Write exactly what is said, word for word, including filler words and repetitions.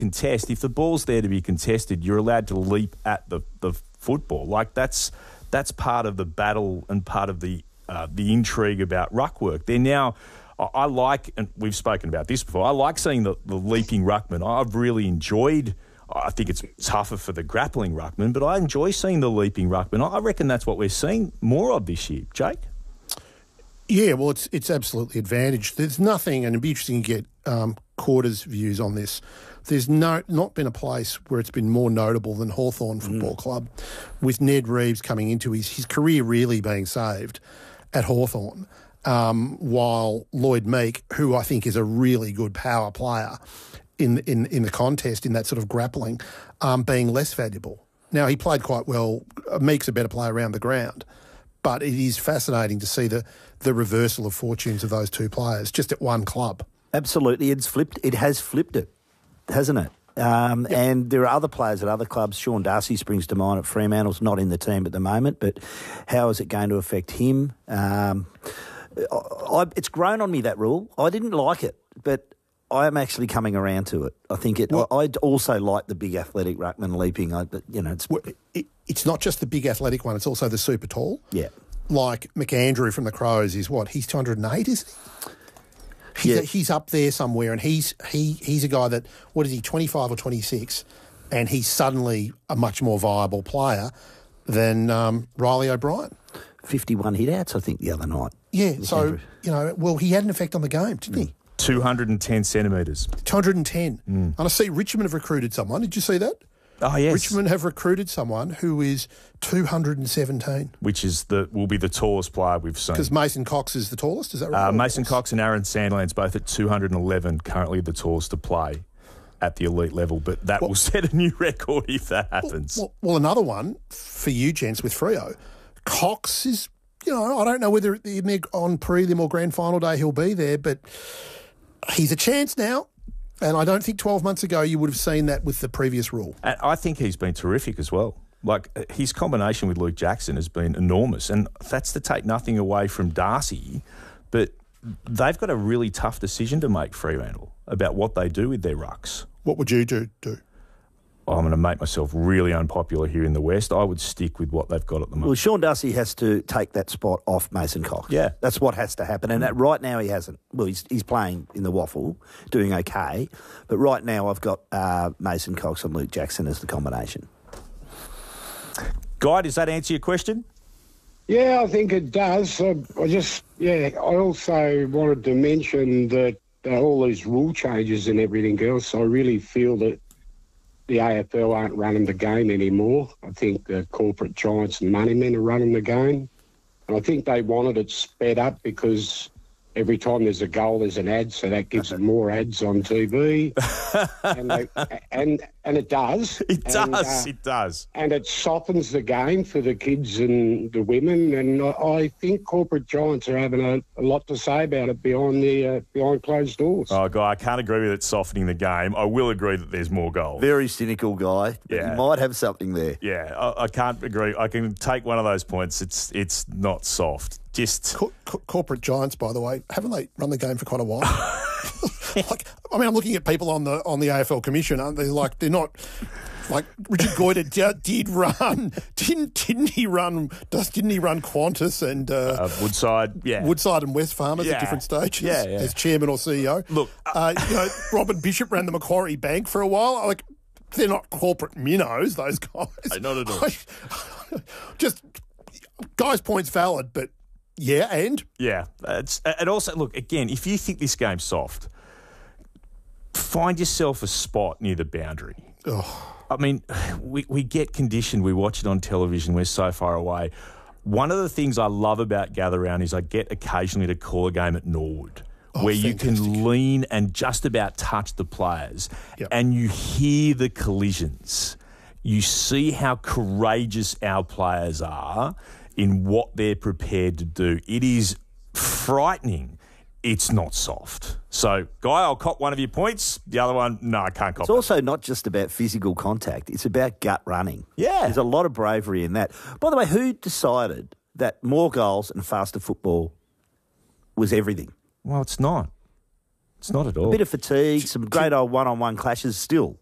contest, if the ball's there to be contested, you're allowed to leap at the, the football. Like, that's that's part of the battle and part of the uh, the intrigue about ruck work. They're now, I, I like, and we've spoken about this before, I like seeing the, the leaping ruckman. I've really enjoyed, I think it's tougher for the grappling ruckman, but I enjoy seeing the leaping ruckman. I reckon that's what we're seeing more of this year. Jake? Yeah, well, it's it's absolutely advantaged. There's nothing, and it'd be interesting to get um, Quarter's views on this. There's no not been a place where it's been more notable than Hawthorn Football mm. Club, with Ned Reeves coming into his, his career really being saved at Hawthorn, um, while Lloyd Meek, who I think is a really good power player in in in the contest, in that sort of grappling, um, being less valuable. Now, he played quite well. Meek's a better player around the ground. But it is fascinating to see the, the reversal of fortunes of those two players just at one club. Absolutely. It's flipped. It has flipped it, hasn't it? Um, yep. And there are other players at other clubs. Sean Darcy springs to mind at Fremantle's not in the team at the moment, but how is it going to affect him? Um, I, I, it's grown on me, that rule. I didn't like it, but I am actually coming around to it. I think it. Well, I also like the big athletic ruckman leaping. I, but, you know, it's well, it, it's not just the big athletic one; it's also the super tall. Yeah, like McAndrew from the Crows is what he's two hundred and eight, isn't he? He's, yeah. a, he's up there somewhere, and he's he he's a guy that what is he twenty five or twenty six, and he's suddenly a much more viable player than um, Riley O'Brien. Fifty one hit outs, I think, the other night. Yeah, McAndrew. So you know, well, he had an effect on the game, didn't mm. he? two hundred ten centimetres. two hundred ten. Mm. And I see Richmond have recruited someone. Did you see that? Oh, yes. Richmond have recruited someone who is two hundred seventeen. Which is the will be the tallest player we've seen. Because Mason Cox is the tallest, is that right? Uh, Mason Cox and Aaron Sandland's both at two hundred eleven, currently the tallest to play at the elite level. But that well, will set a new record if that happens. Well, well, well, another one for you gents with Freo. Cox is, you know, I don't know whether on prelim or grand final day he'll be there, but he's a chance now, and I don't think twelve months ago you would have seen that with the previous rule. And I think he's been terrific as well. Like, his combination with Luke Jackson has been enormous, and that's to take nothing away from Darcy, but they've got a really tough decision to make, Fremantle, about what they do with their rucks. What would you do? do? I'm going to make myself really unpopular here in the West. I would stick with what they've got at the moment. Well, Sean Darcy has to take that spot off Mason Cox. Yeah. That's what has to happen. And that right now he hasn't. Well, he's he's playing in the waffle, doing okay. But right now I've got uh, Mason Cox and Luke Jackson as the combination. Guy, does that answer your question? Yeah, I think it does. I, I just, yeah, I also wanted to mention that uh, all these rule changes and everything else, I really feel that the A F L aren't running the game anymore. I think the corporate giants and moneymen are running the game. And I think they wanted it sped up because every time there's a goal, there's an ad, so that gives them more ads on T V. and, they, and and it does. It does, and, uh, it does. And it softens the game for the kids and the women. And I, I think corporate giants are having a, a lot to say about it behind the uh, behind closed doors. Oh, Guy, I can't agree with it softening the game. I will agree that there's more goals. Very cynical guy, but yeah. he might have something there. Yeah, I, I can't agree. I can take one of those points. It's it's not soft. Just Co- co- corporate giants, by the way, haven't they run the game for quite a while? like, I mean, I'm looking at people on the on the A F L commission, aren't they? Like, they're not like Richard Goyder did, did run, didn't didn't he run? Does didn't he run Qantas and uh, uh, Woodside? Yeah, Woodside and West Farmers yeah. at different stages. Yeah, yeah. As chairman or C E O. Look, uh, you know, Robin Bishop ran the Macquarie Bank for a while. Like, they're not corporate minnows, those guys. Not at all. Just Guy's point's valid, but. Yeah, and? Yeah. It's, and also, look, again, if you think this game's soft, find yourself a spot near the boundary. Oh. I mean, we, we get conditioned. We watch it on television. We're so far away. One of the things I love about Gather Round is I get occasionally to call a game at Norwood oh, where fantastic. you can lean and just about touch the players yep. and you hear the collisions. You see how courageous our players are in what they're prepared to do. It is frightening. It's not soft. So, Guy, I'll cop one of your points. The other one, no, I can't cop It's also it. Not just about physical contact. It's about gut running. Yeah. There's a lot of bravery in that. By the way, who decided that more goals and faster football was everything? Well, it's not. It's not at all. A bit of fatigue, some great old one-on-one clashes still.